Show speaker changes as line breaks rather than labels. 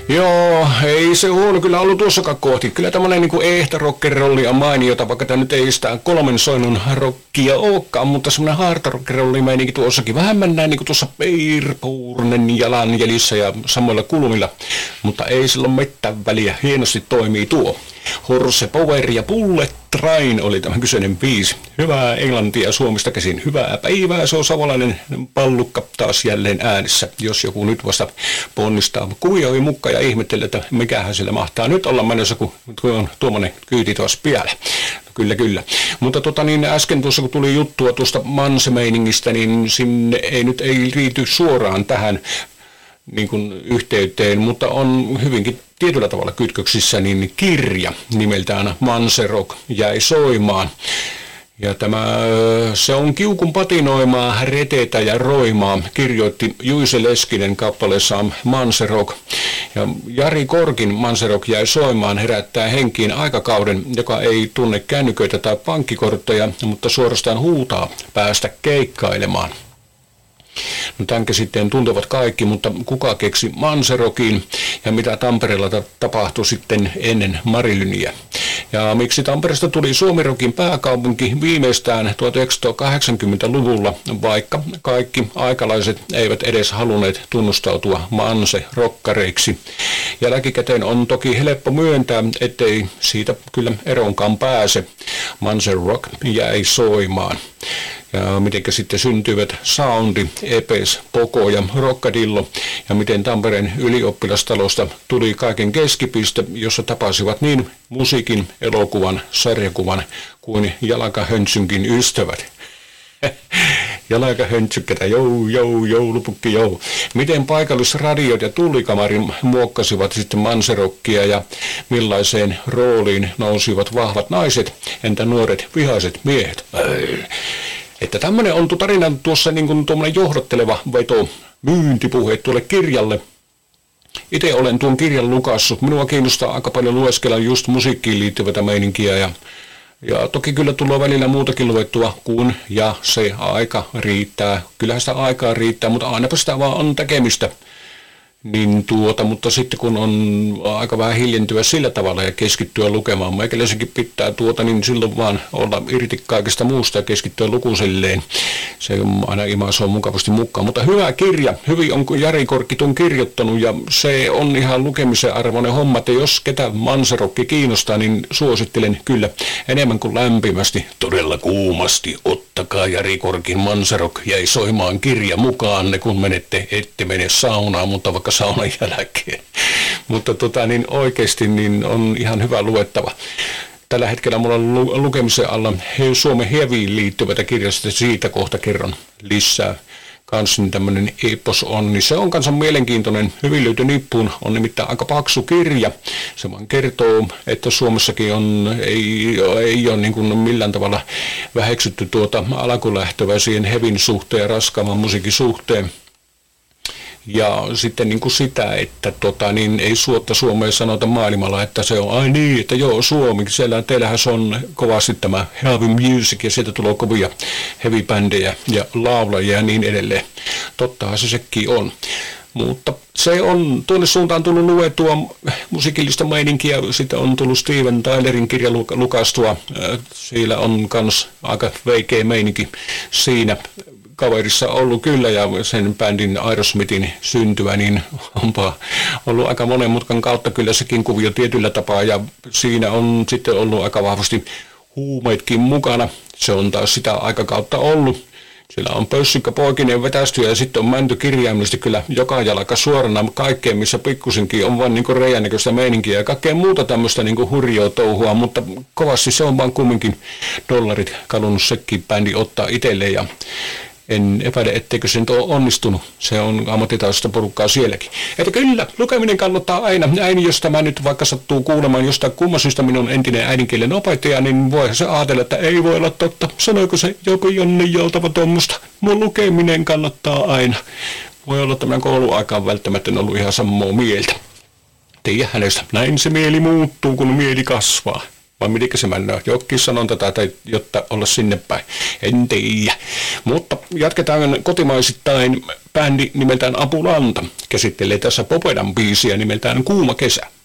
Joo, ei se huono kyllä ollut tuossakaan kohti. Kyllä tämmönen niinku ehto rockerolli on mainiota, vaikka tää nyt ei sitä kolmen soinnon rockia olekaan, mutta semmonen hard rockerolli meininki tuossakin. Vähän mennään niinku tuossa Peirpuurnen jalanjäljissä ja samoilla kulmilla, mutta ei silloin mitään väliä. Hienosti toimii tuo. Horse Power ja Bullet Train oli tämä kyseinen biisi. Hyvää englantia Suomesta käsin. Hyvää päivää. Se on savolainen pallukka taas jälleen äänessä, jos joku nyt vasta ponnistaa. Kuvioi mukka ja ihmettelee, että mikähän sillä mahtaa nyt olla menossa, kun on tuommoinen kyyti tuossa vielä. Kyllä. Mutta äsken tuossa kun tuli juttua tuosta Manse-meiningistä, niin sinne ei liity suoraan tähän niin kuin yhteyteen, mutta on hyvinkin tietyllä tavalla kytköksissä niin kirja nimeltään Manse Rock jäi soimaan. Ja se on kiukun patinoimaa, retetä ja roimaa, kirjoitti Juise Leskinen kappaleessaan Manse Rock. Ja Jari Korkin Manse Rock jäi soimaan herättää henkiin aikakauden, joka ei tunne kännyköitä tai pankkikortteja, mutta suorastaan huutaa päästä keikkailemaan. No tämän käsitteen tuntevat kaikki, mutta kuka keksi Manse Rockin ja mitä Tampereella tapahtui sitten ennen Marilyniä? Ja miksi Tampereesta tuli Suomi-rockin pääkaupunki viimeistään 1980-luvulla, vaikka kaikki aikalaiset eivät edes halunneet tunnustautua Manse-rokkareiksi. Jälkikäteen on toki helppo myöntää, ettei siitä kyllä eroonkaan pääse. Manse Rock jäi soimaan. Ja mitenkä sitten syntyivät Soundi, Epes, Poko ja Rockadillo ja miten Tampereen ylioppilastalosta tuli kaiken keskipiste, jossa tapasivat niin musiikin, elokuvan, sarjakuvan kuin jalkahöntsynkin ystävät. Jalkahöntsykkätä, joulupukki, jou. Miten paikallisradiot ja tullikamarin muokkasivat sitten Manse Rockia ja millaiseen rooliin nousivat vahvat naiset, entä nuoret vihaiset miehet? Että tämmönen on tarina tuossa niin kuin tuommoinen johdotteleva veto, myyntipuheet tuolle kirjalle. Itse olen tuon kirjan lukassut. Minua kiinnostaa aika paljon lueskella just musiikkiin liittyvätä meininkiä ja toki kyllä tulee välillä muutakin luettua kuin ja se aika riittää. Kyllähän sitä aikaa riittää, mutta aina sitä vaan on tekemistä. Niin mutta sitten kun on aika vähän hiljentyä sillä tavalla ja keskittyä lukemaan, meikäläisenkin pitää niin silloin vaan olla irti kaikesta muusta ja keskittyä lukuiselleen. Se aina imasoo mukavasti mukaan. Mutta hyvä kirja, hyvin on Jari Korkki tuon kirjoittanut ja se on ihan lukemisen arvoinen homma, että jos ketä Manse Rock kiinnostaa, niin suosittelen kyllä enemmän kuin lämpimästi, todella kuumasti. Ottakaa Jari Korkin Manse Rock jäi soimaan kirja mukaan, kun ette mene saunaan, mutta vaikka saunan jälkeen. Mutta oikeasti niin on ihan hyvä luettava. Tällä hetkellä mulla on lukemisen alla Suomen heviin liittyvätä kirjasta, siitä kohta kerron lisää. Kans niin tämmönen epos on, niin se on kanssa mielenkiintoinen, hyvin löyty nippuun, on nimittäin aika paksu kirja. Se vaan kertoo, että Suomessakin ei ole niin kuin millään tavalla väheksytty alkulähtöä siihen hevin suhteen ja raskaamman musiikin suhteen. Ja sitten niin kuin sitä, että ei suotta Suomeen sanota maailmalla, että se on että joo Suomi, teillähän se on kovasti tämä heavy music ja sieltä tulee kovia heavy-bändejä ja laulajia ja niin edelleen. Tottahan se sekin on. Mutta se on tuonne suuntaan tullut luettua musiikillista meininkiä, sitten on tullut Steven Tylerin kirja lukastua, siellä on kans aika veikeä meininki siinä. Kaverissa ollut kyllä ja sen bändin Aerosmithin syntyä, niin onpa ollut aika monen mutkan kautta kyllä sekin kuvio tietyllä tapaa ja siinä on sitten ollut aika vahvasti huumeitkin mukana. Se on taas sitä aikakautta ollut. Siellä on pössikkä poikinen vetästy ja sitten on mänty kirjaimellisesti kyllä joka jalka suorana kaikkeen, missä pikkusinkin on vaan niinku reijänäköistä meininkiä ja kaikkea muuta tämmöistä niinku hurjoa touhua, mutta kovasti se on vaan kumminkin dollarit kalunnut sekin bändi ottaa itselleen ja en epäile, etteikö se nyt ole onnistunut. Se on ammattitaitoista porukkaa sielläkin. Että kyllä, lukeminen kannattaa aina. Äini, jos tämä nyt vaikka sattuu kuulemaan jostain kumman syystä minun entinen äidinkielen opettaja, niin voi se ajatella, että ei voi olla totta. Sanoiko se joku Jonni Joutava tuommoista? Mun lukeminen kannattaa aina. Voi olla tämän kouluaikaan välttämättä ollut ihan samaa mieltä. Tiedä hänestä. Näin se mieli muuttuu, kun mieli kasvaa. Vai mitenkä se mennään? Jokin sanon tätä, tai jotta olla sinne päin. En tiedä. Mutta jatketaan kotimaisittain. Bändi nimeltään Apulanta käsittelee tässä Popedan biisiä nimeltään Kuuma kesä.